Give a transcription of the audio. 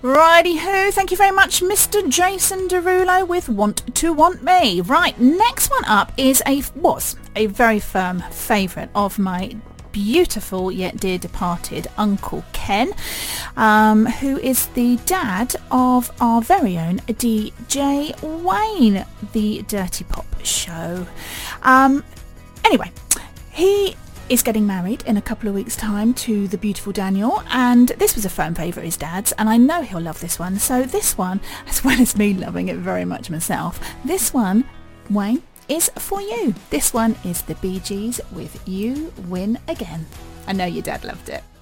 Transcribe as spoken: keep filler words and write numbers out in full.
Righty-ho, thank you very much, Mister Jason Derulo with Want to Want Me. Right, next one up is a was a very firm favourite of my beautiful yet dear departed Uncle Ken, um, who is the dad of our very own D J Wayne, the Dirty Pop Show. Um, anyway, he is getting married in a couple of weeks' time to the beautiful Daniel, and this was a firm favourite of his dad's, and I know he'll love this one. So this one, as well as me loving it very much myself, this one, Wayne, is for you. This one is the Bee Gees with You Win Again. I know your dad loved it.